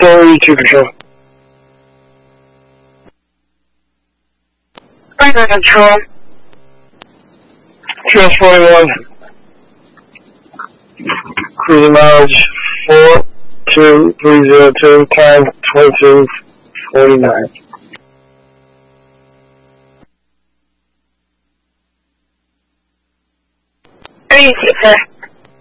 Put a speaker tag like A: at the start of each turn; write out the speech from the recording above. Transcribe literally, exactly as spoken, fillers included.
A: thirty-two control.
B: Breaker control.
A: Trans forty-one. Cruising mileage four two three zero two, time twenty-two forty-nine.
B: Three, sir.